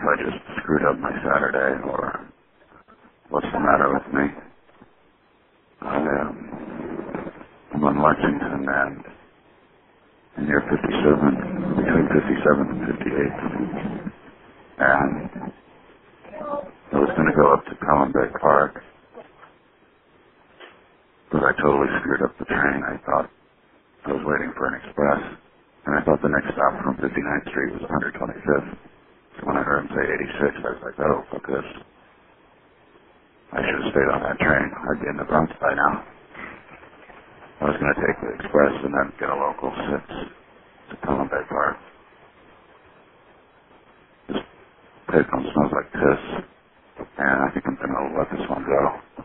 if I just screwed up my Saturday or what's the matter with me. I'm on Lexington and near 57, between 57th and 58th. And I was going to go up to Pelham Bay Park, but I totally screwed up the train. I thought I was waiting for an express, and I thought the next stop from 59th Street was 125th. So when I heard him say 86, I was like, oh, fuck this. I should have stayed on that train. I'd be in the Bronx by now. I was going to take the express and then get a local 6 to Pelham Bay Park. This payphone smells like piss, and I think I'm going to let this one go.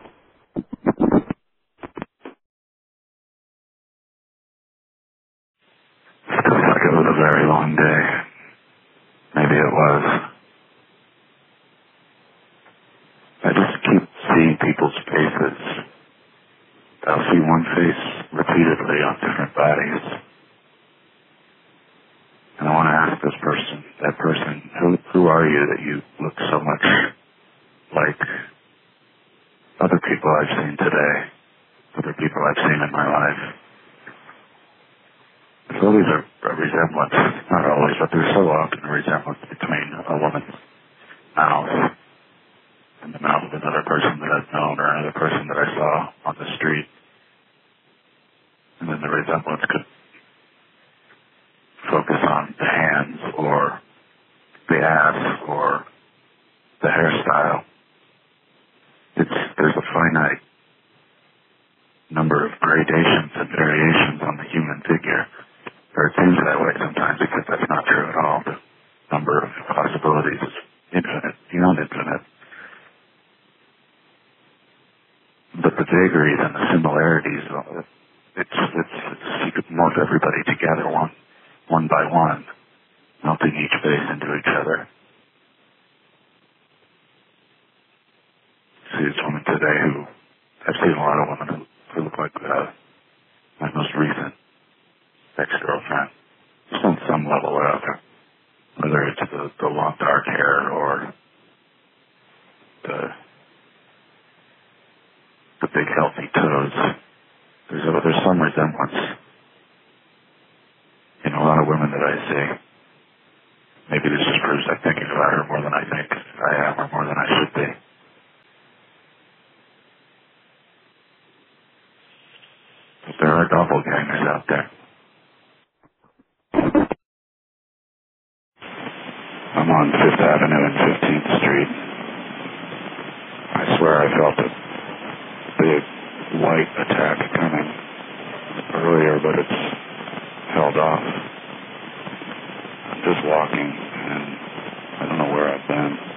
Feels like it was a very long day. Maybe it was. I just keep seeing people's faces. I'll see one face repeatedly on different bodies. And I want to ask that person, who are you that you look so much like other people I've seen today, other people I've seen in my life? There's always a resemblance, not always, but there's so often a resemblance between a woman's mouth and the mouth of another person that I've known or another person that I saw on the street. And then the resemblance could focus on the hands or the ass or the hairstyle. There's a finite number of gradations and variations on the human figure. Or it seems that way sometimes, because that's not true at all. The number of possibilities is infinite, beyond infinite. But the vagaries and the similarities, you could morph everybody together one by one, melting each face into each other. See this woman today I've seen a lot of women who look like my most recent ex-girlfriend. Just on some level or other. Whether it's the long dark hair or the big healthy toes. There's some resemblance in a lot of women that I see. Maybe this just proves I'm thinking about her more than I think I am or more than I should be. But there are doppelgangers out there. I'm on 5th Avenue and 15th Street. I swear I felt a big white attack coming earlier, but it's held off. I'm just walking, and I don't know where I've been.